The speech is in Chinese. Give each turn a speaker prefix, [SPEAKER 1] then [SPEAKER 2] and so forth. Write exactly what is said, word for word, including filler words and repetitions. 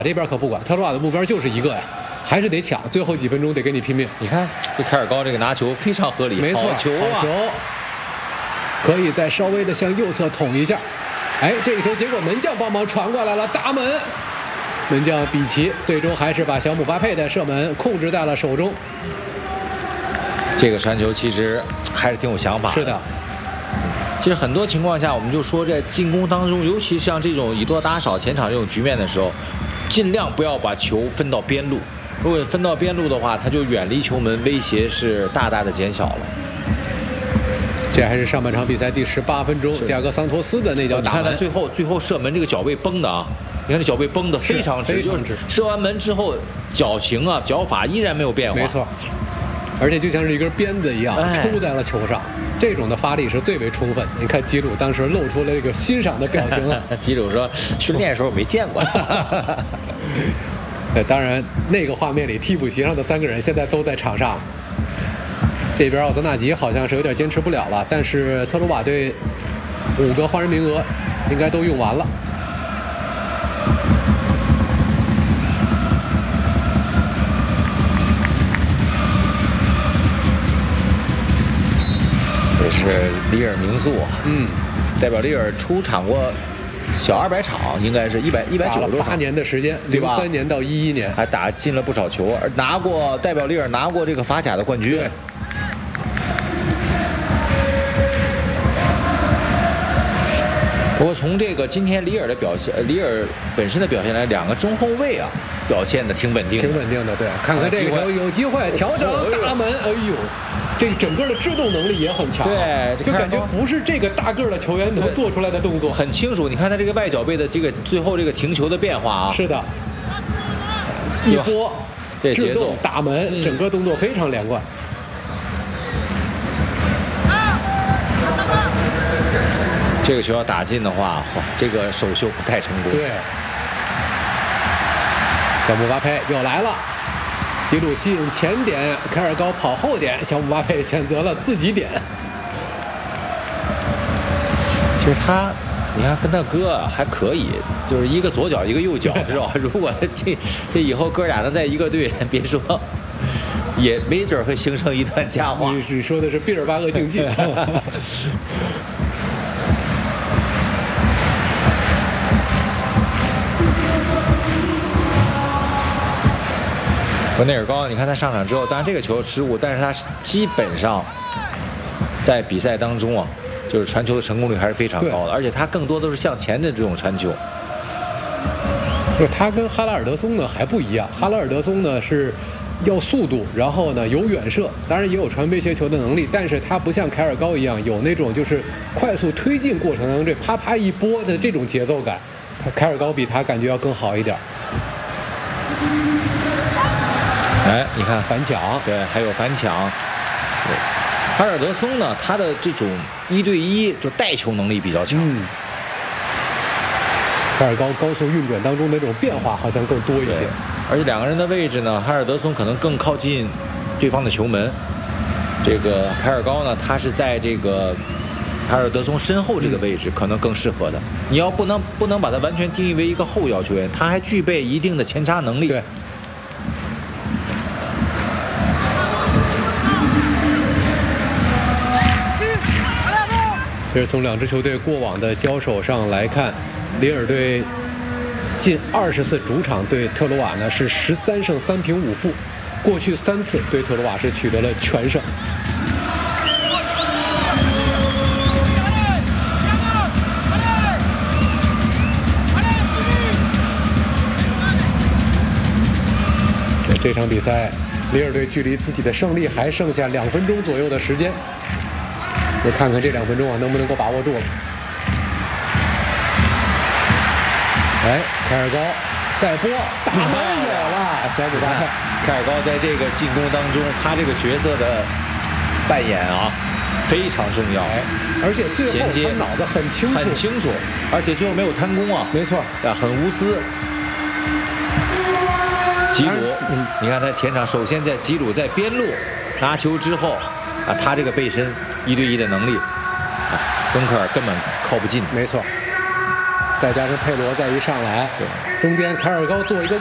[SPEAKER 1] 这边可不管，特鲁瓦的目标就是一个呀，还是得抢，最后几分钟得跟你拼命。
[SPEAKER 2] 你看这凯尔高这个拿球非常合理，
[SPEAKER 1] 没错，
[SPEAKER 2] 好球啊！
[SPEAKER 1] 好球，可以再稍微的向右侧捅一下。哎，这个球结果门将帮忙传过来了，打门。门将比奇最终还是把小姆巴佩的射门控制在了手中。
[SPEAKER 2] 这个传球其实还是挺有想法的。
[SPEAKER 1] 是的。
[SPEAKER 2] 其实很多情况下，我们就说在进攻当中，尤其像这种以多打少前场这种局面的时候，尽量不要把球分到边路。如果分到边路的话，它就远离球门，威胁是大大的减小了。
[SPEAKER 1] 这还是上半场比赛第十八分钟，迪亚哥桑托斯的那脚打门。
[SPEAKER 2] 你看他最后最后射门这个脚背绷的啊，你看这脚背绷的非常直，就是射完门之后脚型啊脚法依然没有变化。
[SPEAKER 1] 没错。而且就像是一根鞭子一样抽在了球上，这种的发力是最为充分。你看吉鲁当时露出了这个欣赏的表情啊。
[SPEAKER 2] 吉鲁说：“训练的时候没见过。”
[SPEAKER 1] 呃，当然，那个画面里替补席上的三个人现在都在场上。这边奥泽纳吉好像是有点坚持不了了，但是特鲁瓦队五个换人名额应该都用完了。
[SPEAKER 2] 这是里尔名宿，
[SPEAKER 1] 嗯，
[SPEAKER 2] 代表里尔出场过小二百场，应该是一百一百九十多场，
[SPEAKER 1] 八年的时间，零三年到一一年，
[SPEAKER 2] 还打进了不少球，而拿过代表里尔拿过这个法甲的冠军。不过从这个今天里尔的表现，里尔本身的表现来，两个中后卫啊表现的挺稳定的，
[SPEAKER 1] 挺稳定的。对，看看这个球有机会调整大门，哎呦，这整个的制动能力也很强、啊，
[SPEAKER 2] 对，
[SPEAKER 1] 就感觉不是这个大个的球员能做出来的动作，
[SPEAKER 2] 很清楚。你看他这个外脚背的这个最后这个停球的变化啊，
[SPEAKER 1] 是的，一波
[SPEAKER 2] 这节奏
[SPEAKER 1] 打门、嗯，整个动作非常连贯。
[SPEAKER 2] 这个球要打进的话，哇，这个首秀不太成功。
[SPEAKER 1] 对，小姆巴佩又来了，吉鲁吸引前点，凯尔高跑后点，小姆巴佩选择了自己点。
[SPEAKER 2] 其实他，你看跟他哥还可以，就是一个左脚一个右脚，是吧？如果这这以后哥俩能在一个队，别说，也没准会形成一段佳话。
[SPEAKER 1] 你你说的是毕尔巴鄂竞技。
[SPEAKER 2] 文内尔高，你看他上场之后，当然这个球失误，但是他基本上在比赛当中啊，就是传球的成功率还是非常高的，而且他更多都是向前的这种传球。
[SPEAKER 1] 就他跟哈拉尔德松呢还不一样，哈拉尔德松呢是要速度，然后呢有远射，当然也有传威胁球的能力，但是他不像凯尔高一样有那种就是快速推进过程当中这啪啪一波的这种节奏感，他凯尔高比他感觉要更好一点。
[SPEAKER 2] 哎，你看
[SPEAKER 1] 反抢，
[SPEAKER 2] 对，还有反抢。对，哈尔德松呢，他的这种一对一就带球能力比较强。嗯，
[SPEAKER 1] 凯尔高高速运转当中的这种变化好像更多一些。
[SPEAKER 2] 而且两个人的位置呢，哈尔德松可能更靠近对方的球门。这个凯尔高呢，他是在这个哈尔德松身后这个位置、嗯、可能更适合的。你要不能不能把他完全定义为一个后腰球员，他还具备一定的前插能力。
[SPEAKER 1] 对。这是从两支球队过往的交手上来看，里尔队近二十次主场对特鲁瓦呢是十三胜三平五负，过去三次对特鲁瓦是取得了全胜。这这场比赛，里尔队距离自己的胜利还剩下两分钟左右的时间。我看看这两分钟啊，能不能够把握住了？哎，凯尔高再拨打门有了，小姆巴佩。
[SPEAKER 2] 凯尔高在这个进攻当中，他这个角色的扮演啊非常重要。
[SPEAKER 1] 哎，而且最后他脑子很清楚，
[SPEAKER 2] 很清楚，而且最后没有贪功啊，
[SPEAKER 1] 没错，
[SPEAKER 2] 啊，很无私。吉鲁，嗯，你看他前场首先在吉鲁在边路拿球之后啊，他这个背身。一对一的能力，啊，敦刻尔根本靠不近。
[SPEAKER 1] 没错，再加上佩罗再一上来，
[SPEAKER 2] 对，
[SPEAKER 1] 中间凯尔高做一个